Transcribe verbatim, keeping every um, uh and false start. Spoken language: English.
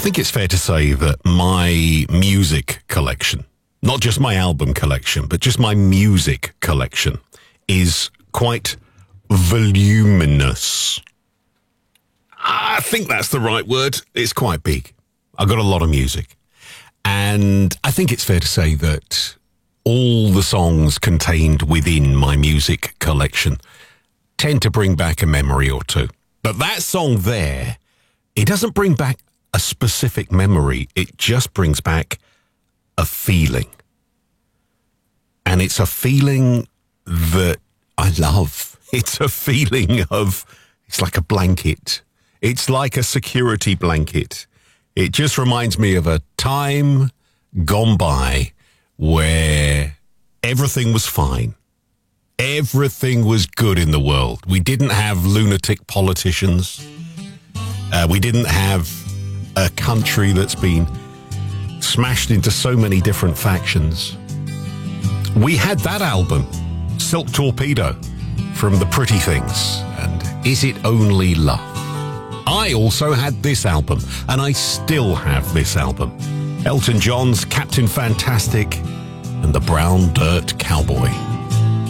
think it's fair to say that my music collection, not just my album collection, but just my music collection, is quite voluminous. I think that's the right word. It's quite big. I've got a lot of music. And I think it's fair to say that all the songs contained within my music collection tend to bring back a memory or two. But that song there, it doesn't bring back a specific memory. It just brings back a feeling. And it's a feeling that I love. It's a feeling of, it's like a blanket. It's like a security blanket. It just reminds me of a time gone by where everything was fine. Everything was good in the world. We didn't have lunatic politicians. Uh, we didn't have a country that's been smashed into so many different factions. We had that album, Silk Torpedo, from The Pretty Things, and Is It Only Love? I also had this album, and I still have this album. Elton John's Captain Fantastic and the Brown Dirt Cowboy.